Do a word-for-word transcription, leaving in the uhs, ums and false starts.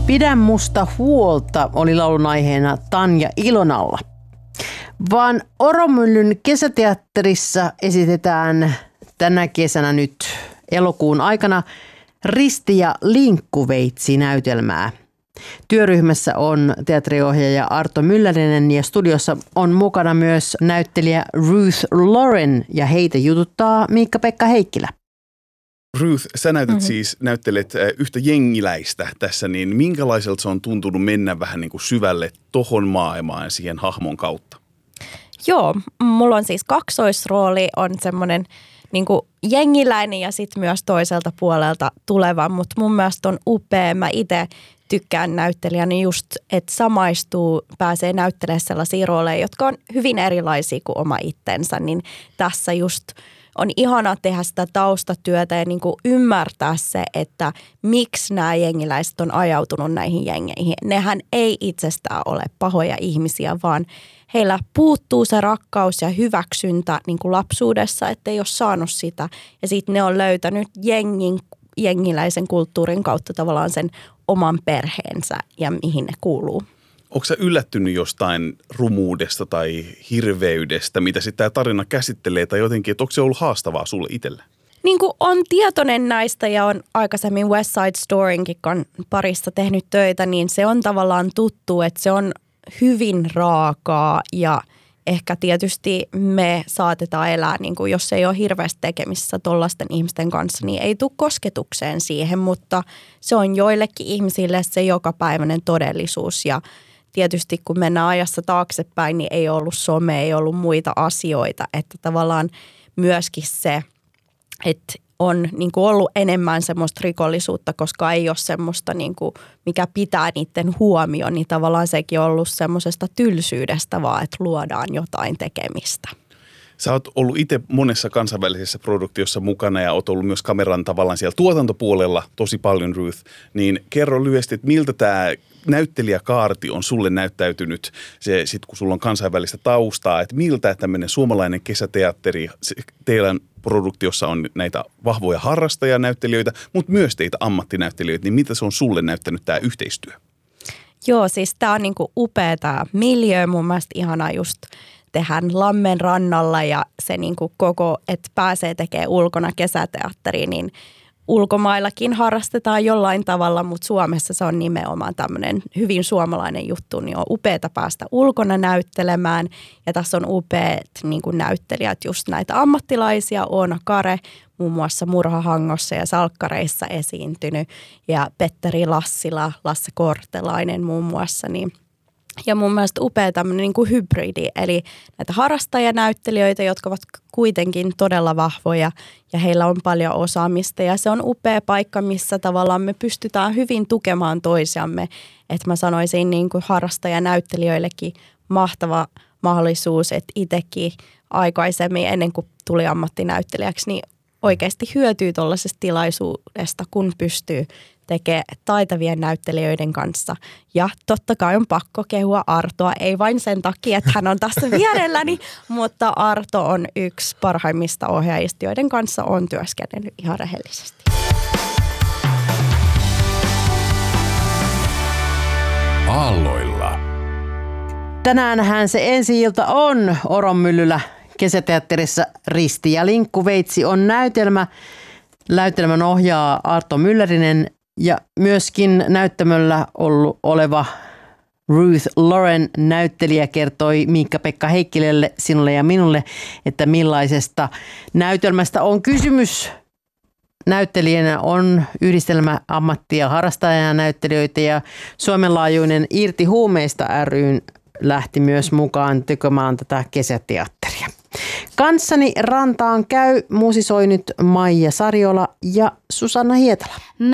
Pidä musta huolta oli laulun aiheena Tanja Ilonalla. Vaan Oromyllyn kesäteatterissa esitetään tänä kesänä nyt elokuun aikana Risti- ja linkkuveitsi-näytelmää. Työryhmässä on teatteriohjaaja Arto Myllärinen ja studiossa on mukana myös näyttelijä Ruth Lauren ja heitä jututtaa Miikka-Pekka Heikkilä. Ruth, sä näytät mm-hmm. siis, näyttelet yhtä jengiläistä tässä, niin minkälaiselta se on tuntunut mennä vähän niin kuin syvälle tohon maailmaan ja siihen hahmon kautta? Joo, mulla on siis kaksoisrooli, on semmoinen niin kuin jengiläinen ja sitten myös toiselta puolelta tuleva, mutta mun mielestä on upea. Mä itse tykkään näyttelijänä just, että samaistuu, pääsee näyttelemään sellaisia rooleja, jotka on hyvin erilaisia kuin oma itsensä, niin tässä just on ihana tehdä sitä taustatyötä ja niin kuin ymmärtää se, että miksi nämä jengiläiset on ajautunut näihin jengeihin. Nehän ei itsestään ole pahoja ihmisiä, vaan heillä puuttuu se rakkaus ja hyväksyntä niin kuin lapsuudessa, että ei ole saanut sitä. Ja sitten ne on löytänyt jengin, jengiläisen kulttuurin kautta tavallaan sen oman perheensä ja mihin ne kuuluu. Onko sä yllättynyt jostain rumuudesta tai hirveydestä, mitä sitten tämä tarina käsittelee, tai jotenkin, että onko se ollut haastavaa sulle itselle? Niin kuin on tietoinen näistä ja on aikaisemmin West Side Storynkin parissa tehnyt töitä, niin se on tavallaan tuttu, että se on hyvin raakaa ja ehkä tietysti me saatetaan elää, niin kuin jos ei ole hirveästi tekemisissä tollaisten ihmisten kanssa, niin ei tule kosketukseen siihen, mutta se on joillekin ihmisille se jokapäiväinen todellisuus ja tietysti kun mennään ajassa taaksepäin, niin ei ollut some, ei ollut muita asioita, että tavallaan myöskin se, että on niin kuin ollut enemmän semmoista rikollisuutta, koska ei ole semmoista, niin kuin, mikä pitää niiden huomioon, niin tavallaan sekin on ollut semmoisesta tylsyydestä vaan, että luodaan jotain tekemistä. Sä oot ollut itse monessa kansainvälisessä produktiossa mukana ja oot ollut myös kameran tavallaan siellä tuotantopuolella tosi paljon, Ruth. Niin kerro lyhyesti, että miltä tämä näyttelijäkaarti on sulle näyttäytynyt, se, sit kun sulla on kansainvälistä taustaa, että miltä tämmöinen suomalainen kesäteatteri, teidän produktiossa on näitä vahvoja harrastajanäyttelijöitä, mutta myös teitä ammattinäyttelijöitä, niin mitä se on sulle näyttänyt tämä yhteistyö? Joo, siis tämä on niinku upea tämä miljöö, mun mielestä ihanaa just tehdään Lammen rannalla ja se niinku koko, että pääsee tekemään ulkona kesäteatteriin, niin ulkomaillakin harrastetaan jollain tavalla, mutta Suomessa se on nimenomaan tämmöinen hyvin suomalainen juttu, niin on upeata päästä ulkona näyttelemään. Ja tässä on upeat niin kuin näyttelijät, just näitä ammattilaisia, Oona Kare, muun muassa Murhahangossa ja Salkkareissa esiintynyt, ja Petteri Lassila, Lasse Kortelainen muun muassa, niin ja mun mielestä upea tämmöinen niin kuin hybridi, eli näitä harrastajanäyttelijöitä, jotka ovat kuitenkin todella vahvoja ja heillä on paljon osaamista. Ja se on upea paikka, missä tavallaan me pystytään hyvin tukemaan toisiamme. Että mä sanoisin niin kuin harrastajanäyttelijöillekin mahtava mahdollisuus, että itsekin aikaisemmin ennen kuin tuli ammattinäyttelijäksi, niin oikeasti hyötyy tuollaisesta tilaisuudesta, kun pystyy tekee taitavien näyttelijöiden kanssa. Ja totta kai on pakko kehua Artoa, ei vain sen takia, että hän on tässä vierelläni, mutta Arto on yksi parhaimmista ohjaajista, joiden kanssa on työskennellyt ihan rehellisesti. Aalloilla. Tänäänhän se ensi-ilta on Oromyllyllä kesäteatterissa Risti ja linkkuveitsi on näytelmä. Näytelmän ohjaa Arto Myllärinen ja myöskin näyttämöllä ollut oleva Ruth Lauren näyttelijä kertoi Miikka-Pekka Heikkilälle, sinulle ja minulle, että millaisesta näytelmästä on kysymys. Näyttelijänä on yhdistelmä ammatti- ja harrastajanäyttelijöitä ja Suomen laajuinen Irti huumeista ry lähti myös mukaan tekemään tätä kesäteatteria. Kanssani rantaan käy, musisoi nyt Maija Sariola ja Susanna Hietala.